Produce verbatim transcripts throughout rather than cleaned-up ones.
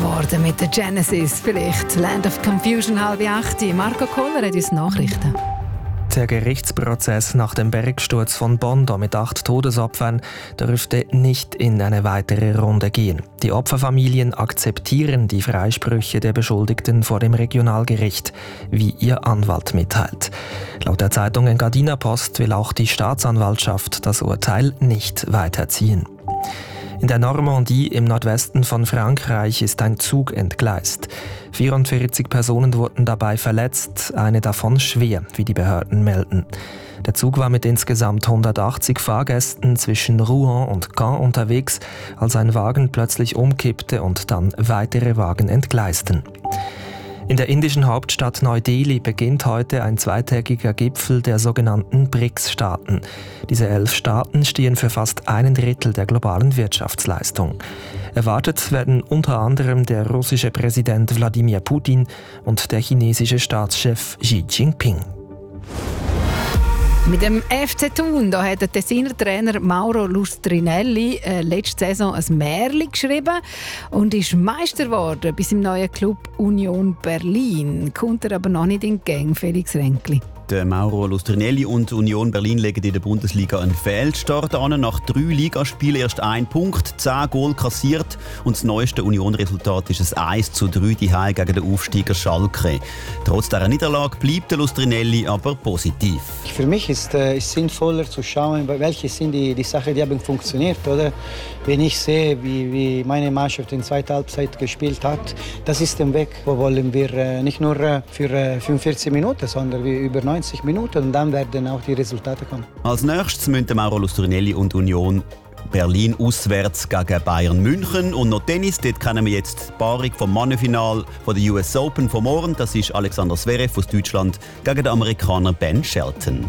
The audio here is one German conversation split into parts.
geworden mit der Genesis. Vielleicht Land of Confusion, halb acht. Marco Kohler hat uns Nachrichten. Der Gerichtsprozess nach dem Bergsturz von Bondo mit acht Todesopfern dürfte nicht in eine weitere Runde gehen. Die Opferfamilien akzeptieren die Freisprüche der Beschuldigten vor dem Regionalgericht, wie ihr Anwalt mitteilt. Laut der Zeitung Engadina Post will auch die Staatsanwaltschaft das Urteil nicht weiterziehen. In der Normandie im Nordwesten von Frankreich ist ein Zug entgleist. vierundvierzig Personen wurden dabei verletzt, eine davon schwer, wie die Behörden melden. Der Zug war mit insgesamt hundertachtzig Fahrgästen zwischen Rouen und Caen unterwegs, als ein Wagen plötzlich umkippte und dann weitere Wagen entgleisten. In der indischen Hauptstadt Neu-Delhi beginnt heute ein zweitägiger Gipfel der sogenannten B R I C S-Staaten. Diese elf Staaten stehen für fast ein Drittel der globalen Wirtschaftsleistung. Erwartet werden unter anderem der russische Präsident Wladimir Putin und der chinesische Staatschef Xi Jinping. Mit dem F C Thun da hat der Tessiner Trainer Mauro Lustrinelli äh, letzte Saison ein Märchen geschrieben und ist Meister geworden bei seinem neuen Club Union Berlin. Kommt er aber noch nicht in die Gang, Felix Renkli. Der Mauro Lustrinelli und Union Berlin legen in der Bundesliga einen Fehlstart an. Nach drei Ligaspielen erst ein Punkt, zehn Goal kassiert und das neueste Union-Resultat ist ein eins zu drei daheim gegen den Aufsteiger Schalke. Trotz dieser Niederlage bleibt der Lustrinelli aber positiv. Für mich ist es äh, sinnvoller zu schauen, welche sind die, die Sachen, die haben funktioniert. Oder? Wenn ich sehe, wie, wie meine Mannschaft in der zweiten Halbzeit gespielt hat, das ist der Weg, wo wollen wir äh, nicht nur äh, für äh, fünfundvierzig Minuten, sondern wie über neunzig Minuten und dann werden auch die Resultate kommen. Als nächstes müssen Mauro Lustrinelli und Union Berlin auswärts gegen Bayern München. Und noch Tennis, dort kennen wir jetzt die Paarung vom Mannenfinal von der U S Open von morgen. Das ist Alexander Zverev aus Deutschland gegen den Amerikaner Ben Shelton.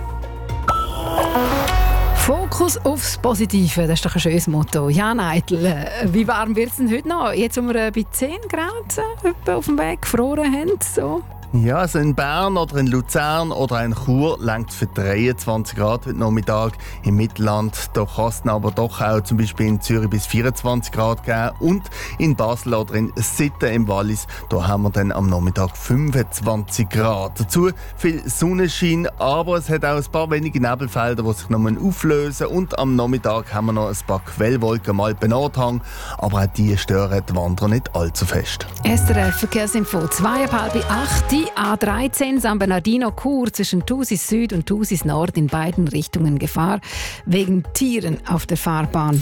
Fokus aufs Positive, das ist doch ein schönes Motto. Jan Eitel, wie warm wird es denn heute noch? Jetzt, wo wir bei zehn Grad auf dem Weg gefroren haben, so. Ja, also in Bern oder in Luzern oder in Chur reicht für dreiundzwanzig Grad heute Nachmittag. Im Mittelland da kann es aber doch auch zum Beispiel in Zürich bis vierundzwanzig Grad geben. Und in Basel oder in Sitten im Wallis, da haben wir dann am Nachmittag fünfundzwanzig Grad. Dazu viel Sonnenschein, aber es hat auch ein paar wenige Nebelfelder, die sich noch auflösen. Und am Nachmittag haben wir noch ein paar Quellwolken am Alpen-Nordhang. Aber auch die stören die Wanderer nicht allzu fest. S R F Verkehrsinfo, zweieinhalb acht. Die A dreizehn San Bernardino-Chur zwischen Thusis Süd und Thusis Nord in beiden Richtungen Gefahr wegen Tieren auf der Fahrbahn.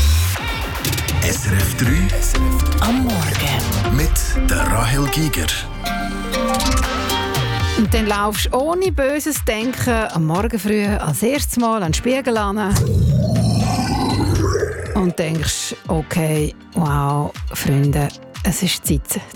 S R F drei Am Morgen mit der Rahel Giger. Und dann laufst du ohne böses Denken am Morgen früh als erstes Mal an den Spiegel an und denkst, okay, wow, Freunde, es ist Zeit